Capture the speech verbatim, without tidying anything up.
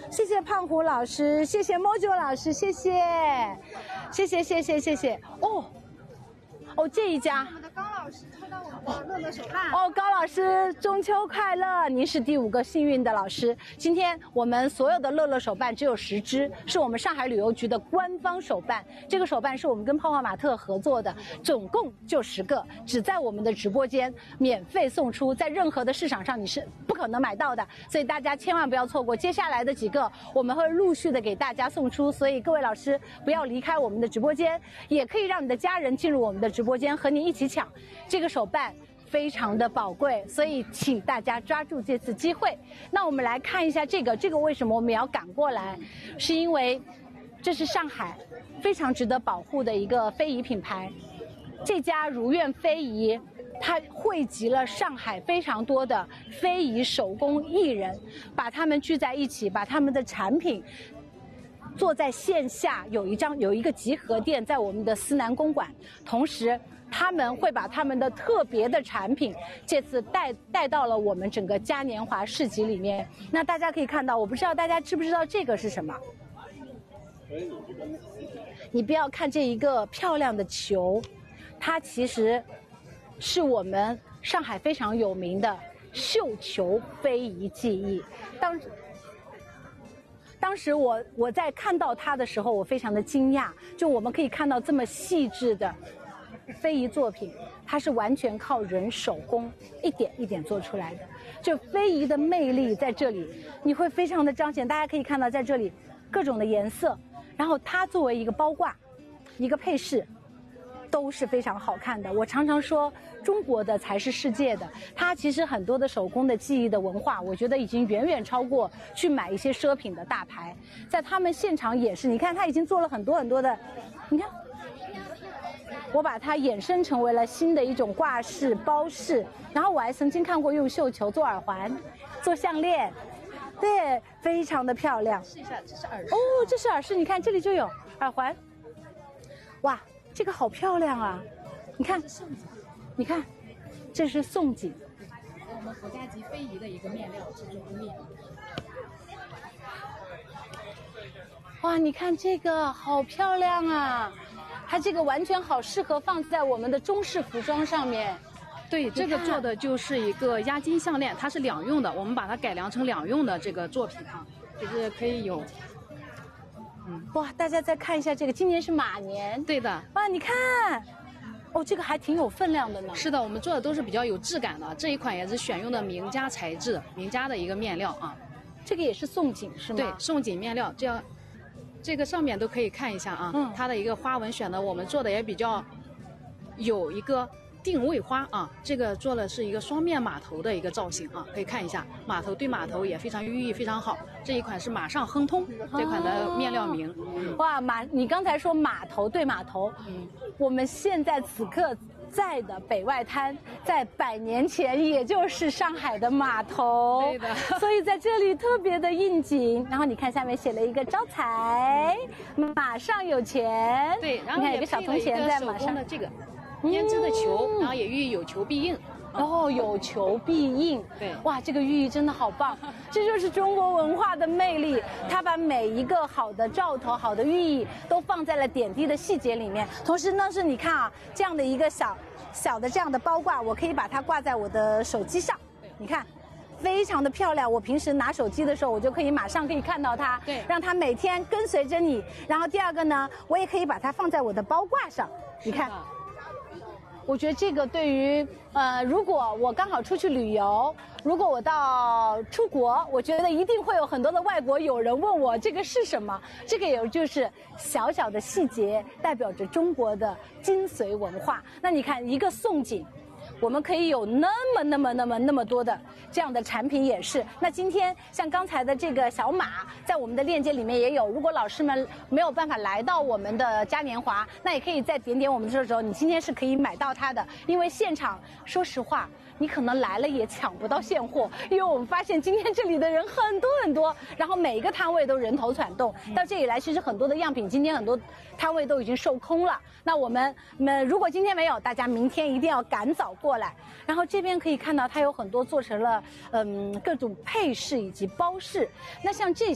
谢谢胖虎老师，谢谢 Mojo 老师，谢谢，谢谢谢谢谢谢哦。哦，这一家， 我们的高老师抽到我们的乐乐手办哦，高老师中秋快乐！您是第五个幸运的老师。今天我们所有的乐乐手办只有十只，是我们上海旅游局的官方手办。这个手办是我们跟泡泡玛特合作的，总共就十个，只在我们的直播间免费送出，在任何的市场上你是不可能买到的，所以大家千万不要错过。接下来的几个我们会陆续的给大家送出，所以各位老师不要离开我们的直播间，也可以让你的家人进入我们的直播间和你一起抢这个手办。非常的宝贵，所以请大家抓住这次机会。那我们来看一下这个，这个为什么我们要赶过来？是因为这是上海非常值得保护的一个非遗品牌，这家如愿非遗，它汇集了上海非常多的非遗手工艺人，把他们聚在一起，把他们的产品做在线下，有一张有一个集合店在我们的思南公馆，同时他们会把他们的特别的产品这次带带到了我们整个嘉年华市集里面。那大家可以看到，我不知道大家知不知道这个是什么？你不要看这一个漂亮的球，它其实是我们上海非常有名的绣球非遗技艺。当当时我我在看到它的时候，我非常的惊讶，就我们可以看到这么细致的非遗作品，它是完全靠人手工一点一点做出来的。就非遗的魅力在这里，你会非常的彰显。大家可以看到在这里各种的颜色，然后它作为一个包挂，一个配饰，都是非常好看的。我常常说中国的才是世界的，它其实很多的手工的技艺的文化，我觉得已经远远超过去买一些奢品的大牌。在他们现场也是，你看他已经做了很多很多的，你看我把它衍生成为了新的一种挂饰包饰。然后我还曾经看过用绣球做耳环做项链，对，非常的漂亮。 试一下，这是耳饰哦，这是耳饰，你看这里就有耳环，哇，这个好漂亮啊！你看，你看，这是宋锦， 我们国家级非遗的一个面料制作工艺。 哇，你看这个好漂亮啊！它这个完全好适合放在我们的中式服装上面。 对，这个做的就是一个压金项链，它是两用的，我们把它改良成两用的这个作品啊，就是可以有。 嗯，哇，大家再看一下这个，今年是马年。 对的。 哇，你看，哦，这个还挺有分量的呢。 是的，我们做的都是比较有质感的，这一款也是选用的名家材质，名家的一个面料啊。 这个也是宋锦是吗？ 对，宋锦面料，这样，这个上面都可以看一下啊。嗯。它的一个花纹选的，我们做的也比较有一个定位花啊，这个做的是一个双面码头的一个造型啊，可以看一下，码头对码头也非常寓意非常好。这一款是马上亨通这款的面料名。 嗯、哇，马，你刚才说码头对码头，嗯，我们现在此刻在的北外滩，在百年前也就是上海的码头， 对的， 所以在这里特别的应景。然后你看下面写了一个招财，马上有钱。 对，然后你看有个小铜钱在马上的这个。编织的球，然后也寓意有求必应。 哦，有求必应。 对， 哇，这个寓意真的好棒，这就是中国文化的魅力。它把每一个好的兆头、好的寓意都放在了点滴的细节里面。同时呢，是你看啊，这样的一个小小的这样的包挂，我可以把它挂在我的手机上。你看。非常的漂亮，我平时拿手机的时候，我就可以马上可以看到它， 对， 让它每天跟随着你。然后第二个呢，我也可以把它放在我的包挂上，你看。我觉得这个对于呃，如果我刚好出去旅游，如果我到出国，我觉得一定会有很多的外国友人问我这个是什么。这个也就是小小的细节，代表着中国的精髓文化。那你看一个宋锦。我们可以有那么那么那么那么多的这样的产品也是。那今天像刚才的这个小马，在我们的链接里面也有。如果老师们没有办法来到我们的嘉年华，那也可以在点点我们的时候，你今天是可以买到它的。因为现场，说实话，你可能来了也抢不到现货，因为我们发现今天这里的人很多很多，然后每一个摊位都人头攒动。到这里来，其实很多的样品，今天很多摊位都已经售空了。那我们们如果今天没有，大家明天一定要赶早过来。然后这边可以看到，它有很多做成了嗯各种配饰以及包饰。那像这些。